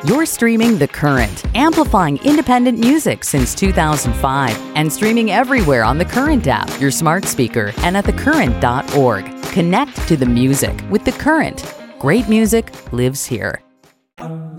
You're streaming The Current, amplifying independent music since 2005 and streaming everywhere on the Current app, your smart speaker, and at thecurrent.org. Connect to the music with The Current. Great music lives here.